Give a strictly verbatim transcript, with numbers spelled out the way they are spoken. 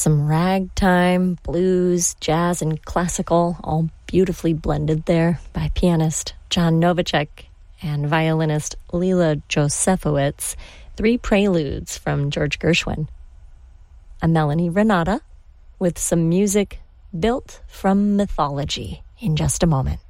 Some ragtime, blues, jazz, and classical, all beautifully blended there by pianist John Novacek and violinist Lila Josefowitz. Three preludes from George Gershwin. A Melanie Renata with some music built from mythology in just a moment.